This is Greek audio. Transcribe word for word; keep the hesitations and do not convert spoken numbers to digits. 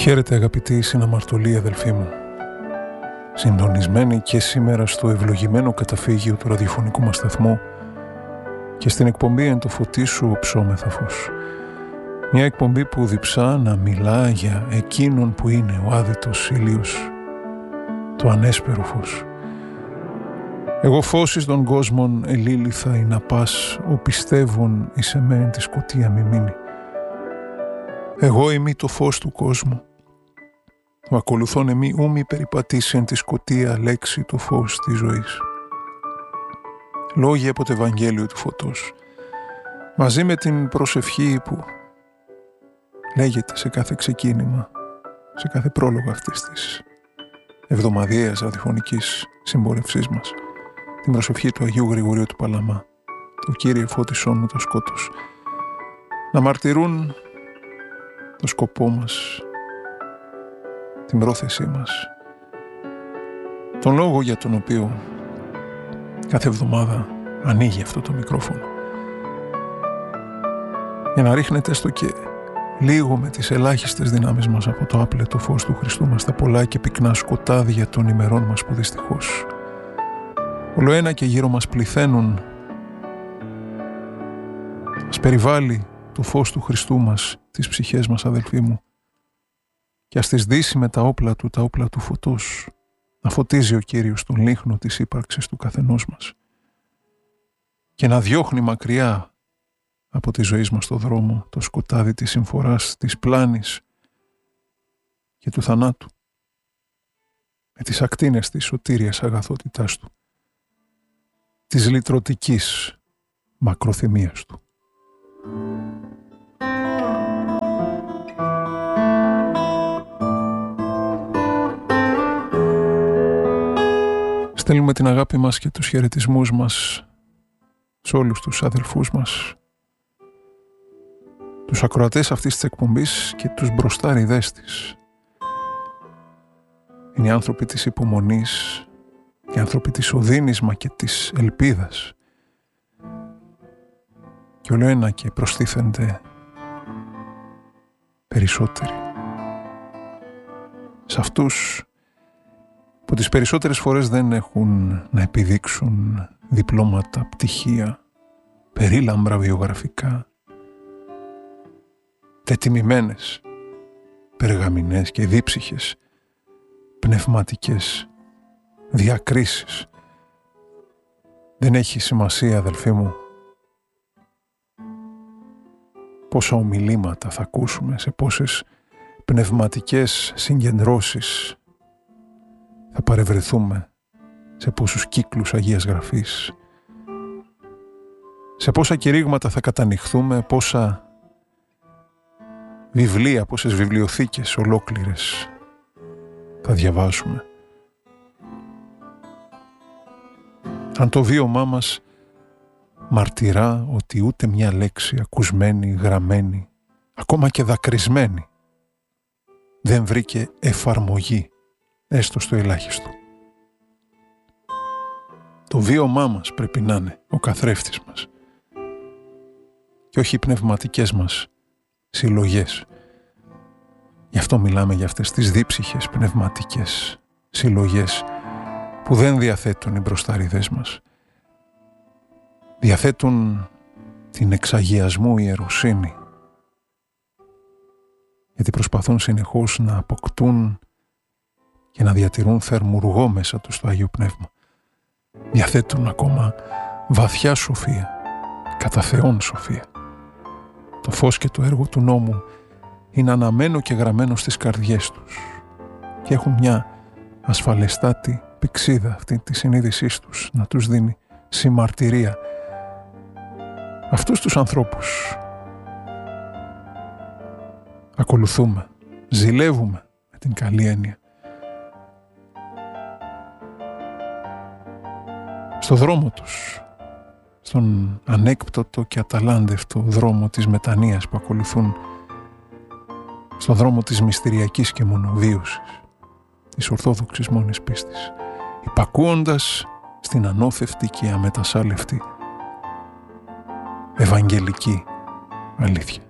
Χαίρετε αγαπητοί συναμαρτωλοί αδελφοί μου, συντονισμένοι και σήμερα στο ευλογημένο καταφύγιο του ραδιοφωνικού μας σταθμού και στην εκπομπή «Εν το φωτί σου οψώμεθα φως». Μια εκπομπή που διψά να μιλά για εκείνον που είναι ο άδειτος ήλιος, το ανέσπερο φως. Εγώ φως εις των κόσμων ελήλυθα ή να πας, ο πιστεύων εις εμέν τη σκοτία μη μείνει. Εγώ είμαι το φως του κόσμου. Ο ακολουθών εμεί ου μη περιπατήσει εν τη σκοτία λέξη το φως της ζωής. Λόγια από το Ευαγγέλιο του Φωτός, μαζί με την προσευχή που λέγεται σε κάθε ξεκίνημα, σε κάθε πρόλογο αυτής της εβδομαδιαίας ραδιοφωνικής συμπόρευσής μας, την προσευχή του Αγίου Γρηγορίου του Παλαμά, το Κύριε φώτισόν μου το σκότος, να μαρτυρούν το σκοπό μας, την πρόθεσή μας, τον λόγο για τον οποίο κάθε εβδομάδα ανοίγει αυτό το μικρόφωνο, για να ρίχνετε έστω και λίγο με τις ελάχιστες δυνάμεις μας από το άπλετο φως του Χριστού μας τα πολλά και πυκνά σκοτάδια των ημερών μας που δυστυχώς ολοένα και γύρω μας πληθαίνουν. Ας περιβάλλει το φως του Χριστού μας τις ψυχές μας, αδελφοί μου, και ας τις δύσει με τα όπλα του, τα όπλα του φωτός, να φωτίζει ο Κύριος τον λίχνο της ύπαρξης του καθενός μας και να διώχνει μακριά από τη ζωή μας το δρόμο το σκοτάδι της συμφοράς, της πλάνης και του θανάτου, με τις ακτίνες της σωτήριας αγαθότητάς του, της λυτρωτικής μακροθυμίας του. Στέλνουμε την αγάπη μας και τους χαιρετισμούς μας σε όλους τους αδελφούς μας, τους ακροατές αυτής της εκπομπής και τους μπροστάριδές της. Είναι οι άνθρωποι της υπομονής, οι άνθρωποι της οδύνης μα και της ελπίδας. Και όλο ένα και προστίθενται περισσότεροι. Σε αυτούς που τις περισσότερες φορές δεν έχουν να επιδείξουν διπλώματα, πτυχία, περίλαμπρα βιογραφικά, τετιμημένες, περγαμηνές και δίψυχες, πνευματικές διακρίσεις. Δεν έχει σημασία, αδελφοί μου, πόσα ομιλήματα θα ακούσουμε, σε πόσες πνευματικές συγκεντρώσεις θα παρευρεθούμε, σε πόσους κύκλους Αγίας Γραφής, σε πόσα κηρύγματα θα κατανυχθούμε, πόσα βιβλία, πόσες βιβλιοθήκες ολόκληρες θα διαβάσουμε. Αν το βίωμά μας μαρτυρά ότι ούτε μια λέξη ακουσμένη, γραμμένη, ακόμα και δακρυσμένη, δεν βρήκε εφαρμογή, έστω στο ελάχιστο. Το βίωμά μας πρέπει να είναι ο καθρέφτης μας και όχι οι πνευματικές μας συλλογές. Γι' αυτό μιλάμε για αυτές τις δίψυχες πνευματικές συλλογές που δεν διαθέτουν οι μπροστάριδες μας. Διαθέτουν την εξαγιασμού ιεροσύνη, γιατί προσπαθούν συνεχώς να αποκτούν και να διατηρούν θερμουργό μέσα τους το Άγιο Πνεύμα. Διαθέτουν ακόμα βαθιά σοφία, κατά Θεόν σοφία. Το φως και το έργο του νόμου είναι αναμένο και γραμμένο στις καρδιές τους και έχουν μια ασφαλεστάτη πηξίδα αυτή τη συνείδησής τους να τους δίνει συμμαρτυρία. Αυτούς τους ανθρώπους ακολουθούμε, ζηλεύουμε με την καλή έννοια. Στο δρόμο τους, στον ανέκπτωτο και αταλάντευτο δρόμο της μετανοίας που ακολουθούν, στον δρόμο της μυστηριακής και μονοβίωσης, της ορθόδοξης μόνης πίστης, υπακούοντας στην ανώθευτη και αμετασάλευτη ευαγγελική αλήθεια.